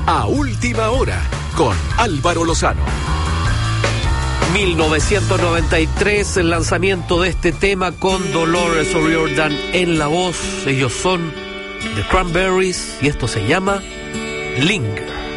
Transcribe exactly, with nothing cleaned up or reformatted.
a última hora con Álvaro Lozano. mil novecientos noventa y tres, el lanzamiento de este tema con Dolores O'Riordan en la voz. Ellos son The Cranberries y esto se llama Linger.